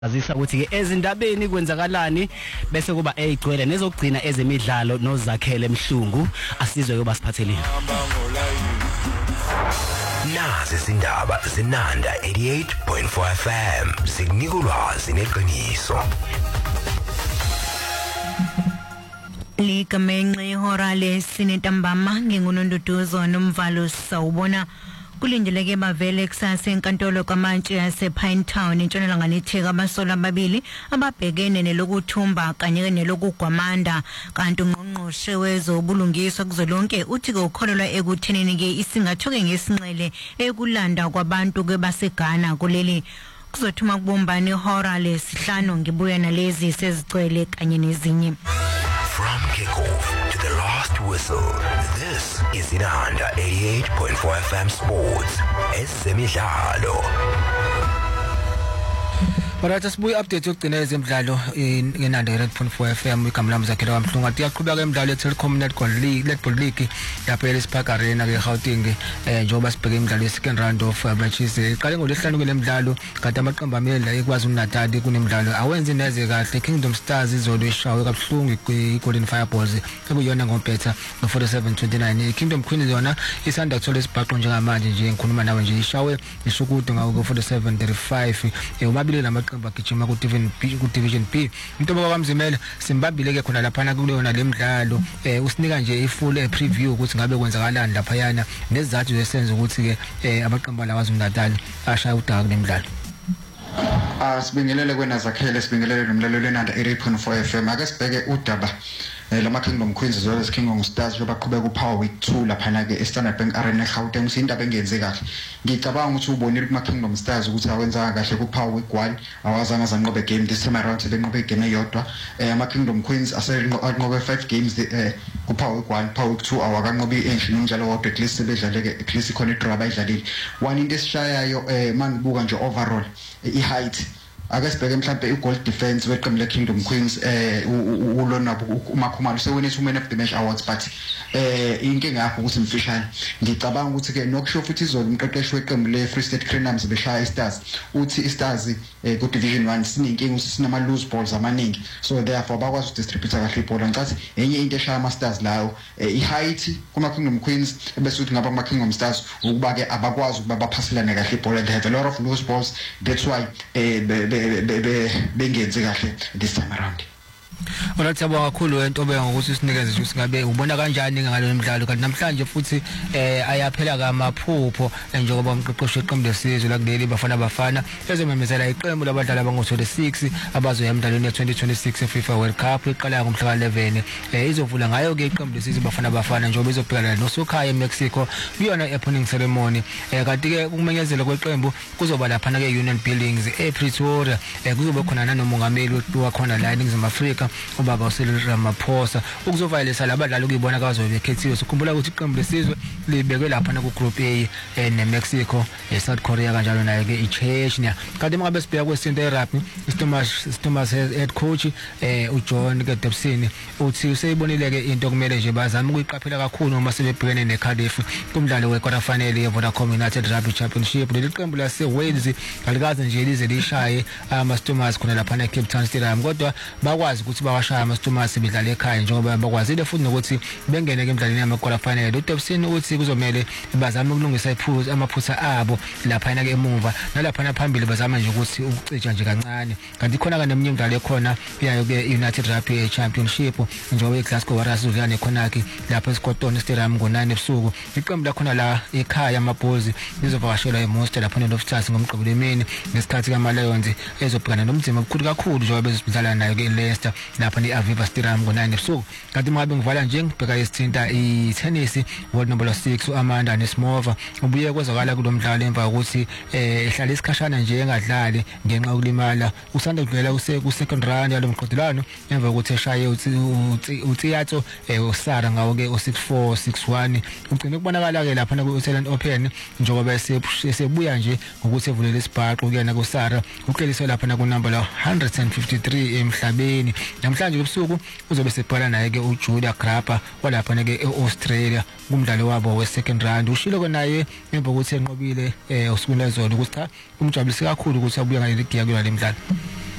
azisa ukuthi ke ezindabeni kwenzakalani bese kuba egcwele nezokugcina ezemidlalo nozakhele emhlungu asizwe yoba siphatheleni nazi izindaba zinanda 88.4 FM sikunika ulwazi neqiniso Ligamenxe ihora lesine ntambama ngingunonduduzo nomvalo sawubona kulindeleke bavele kusasa enkantolo kaMantshi yase Pinetown entshonalanga netheka abasola ababili ababhekene nelokuthumba kanye nelokugwamanda kanti ungqongqoshe wezobulungiswa kuzolonke uthi ke ukholelwa ekuthenini ke isingathoke ngesinxele ekulanda kwabantu ke baseGhana kuleli kuzothuma kubombani ihora lesihlanu ngibuya nalezi sezicwele kanye nezinye. From kickoff to the last whistle, this is Inanda 88.4 FM Sports. Ezemidlalo. Alright, sibuye update yokugcina ezemidlalo ngenanda 88.4 FM igama lami Zakhele Kamhlungu. Ati yaqhubeka emidlalo eTelkom Netball League lapha eSpark Arena ke Gauteng njengoba sibheke imidlalo ye-second round of matches. Iqale ngolesihlanu ke lemidlalo kanti amaqembu amele la eKwaZulu Natal kunemidlalo awenzi neze kahle. Kingdom Stars izolo ishawe kabuhlungu iGolden Fireballs ekuyona ngompetha ngo47-29. Kingdom Queens yona isanda kuthola isibhaqo njengamanje nje ngikhuluma nawe nje ishawe ishukudu ngawo ngo47-35. Ubabili lama bagijima ku division B into bakwamzimela simbambile ke khona lapha kuleyona lemidlalo usinika nje ifull preview ukuthi ngabe kwenzakalani lapha yana nezathu zesenza ukuthi ke amaqembu la KwaZulu Natal ashaya udaka lemidlalo. Sibingelele kwena Zakhele sibingelele nomlalelo wenanda 88.4 FM ake sibheke udaba lama Kingdom Queens zolo Kingdom Stars baqhubeka uPower Week 2 lapha na ke Standard Bank Arena eGauteng usindaba engenze kahle ngicabanga ukuthi ubonile kuma Kingdom Stars ukuthi awenza kahle kuPower Week 1 awazange zanqobe game this time around benqobe game eyodwa ama Kingdom Queens asenqobe 5 games kuPower Week 1 Power Week 2 awakanqobi endlini njalo wodwa class sebedlale ke class khona idraw bayidlalile one into esishayayo mangibuka nje overall i-height ake sibheke mhlambe igold defense weqembu leKingdom Queens ulona uMakhumalo sewena women of the match awards but inkinga yakho ukuthi mfishane ngicabanga ukuthi ke nokusho futhi izolo umqeqeshi weqembu leFree State Crenams beshaya iStars uthi iStars ku division 1 sinenkinga sinama loose balls amaningi so therefore bakwazi ukudistribute kahle ibhola ngicathi enye into eshaya ama Stars lawo i-height kuma Kingdom Queens bese uthi ngaba kuma Kingdom Stars ukuba ke abakwazi ukuba baphaselane kahle ibhola they have a lot of loose balls that's why bengenze kahle this time around. Ola thabo kakhulu wento obeka ngokuthi sinikeze nje singabe ubona kanjani ngalo mdlalo kanti namhlanje futhi ayaphela kamaphupho njengoba umqeqeshi weqembu lesizwe la kuleli bafana ezomemezela iqembu labadlali abango26 abazoya emidlalweni ye2026 FIFA World Cup iqala ngomhla ka11 izovula ngayo ke iqembu lesizwe bafana njengoba izobhekana noSokhaya eMexico kuyona opening ceremony kanti ke ukumenyezela kweqembu kuzoba lapha ke Union Buildings ePretoria kuzobe khona nanomongameli wakhona la eNingizimu Afrika ubaba uScyril Ramaphosa ukuzovayelisa labadlali ukuyibona kazo bekhethiwe sikhumbula ukuthi iqembu lesizwe libekwe lapha na ku group A neMexico eSouth Korea kanjalo nayo ke iChechnya kanti mangabe sibheka kwesinto eRugby Thomas head coach uJohn ke Debson uthi useyibonile ke into kumele nje bazame ukuyiqaphela kakhulu uma sebebhekene neCardiff kumdlalo wequarter final yeVodacom United Rugby Championship leli qembu laseWales alikaze nje lize lishaye ama-Stormers khona lapha eCape Town Stadium kodwa bakwazi ukuthi bawashaya ama-Stormers bedlala ekhaya njengoba bakwazile futhi nokuthi bengene ke emidlalweni yama-quarter final uDebson uthi kuzomela bazame ukulungisa amaphutha abo lapha ke emuva nalapha phambili bazama nje ukuthi ukucija nje kancane kanti khona ke neminye imidlalo ekhona yayo ke United Rugby Championship njengoba iGlasgow Warriors udlala khona ke lapha eScotland Stadium ngo9 ebusuku iqembu lakhona la ekhaya amaBulls lizovakashela eMonster lapha eLoftus ngomgqibelo emini ngesikhathi kaMalions ezobhekana nomzimba omkhulu kakhulu njengoba bezodlala nayo ke Leicester lapha neAviva Stadium ngo9 ebusuku kanti ngabe ngivala nje ngibheka isithinta iTennis world number 6 uAmanda Nesmova ubuye kwezakala kulomdlalo emva ukuthi ehlala isikhashana nje engadlali ngenxa yokulimala usanda kudlela ku second round yalomqhudelwano emva ukuthi eshaye uTiato uSara ngawo ke o64 61 ugcine kubonakala ke lapha ku Australian Open njengoba esebuya nje ngokuthi evulele isibhaqo kuyena kuSara uqeliswe lapha ku number 153 emhlabeni namhlanje ebusuku uzobe sebhala naye ke uJulia Grapper walapha ke eAustralia kumdlalo wabo we-second round. Ushilo ke naye emva kokuthi enqobile usuku lezolo ukuthi cha umjabulisi kakhulu ukuthi abuye ngaleli giya kule mdlalo.